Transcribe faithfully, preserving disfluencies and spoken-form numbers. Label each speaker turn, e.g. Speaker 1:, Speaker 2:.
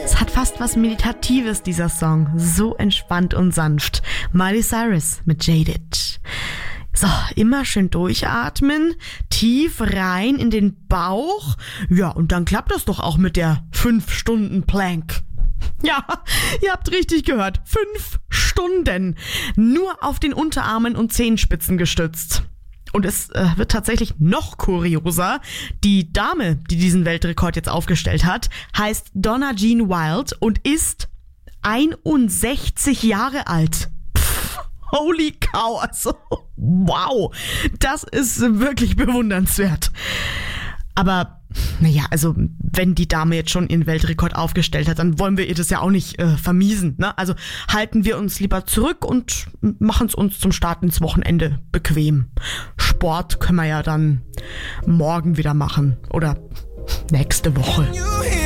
Speaker 1: Es hat fast was Meditatives, dieser Song. So entspannt und sanft. Miley Cyrus mit Jaded. So, immer schön durchatmen, tief rein in den Bauch. Ja, und dann klappt das doch auch mit der fünf Stunden Plank. Ja, ihr habt richtig gehört. Fünf Stunden. Nur auf den Unterarmen und Zehenspitzen gestützt. Und es äh, wird tatsächlich noch kurioser. Die Dame, die diesen Weltrekord jetzt aufgestellt hat, heißt Donna Jean Wild und ist einundsechzig Jahre alt. Pff, holy cow, also wow, das ist wirklich bewundernswert. Aber naja, also wenn die Dame jetzt schon ihren Weltrekord aufgestellt hat, dann wollen wir ihr das ja auch nicht äh, vermiesen, ne? Also halten wir uns lieber zurück und machen es uns zum Start ins Wochenende bequem. Sport können wir ja dann morgen wieder machen oder nächste Woche.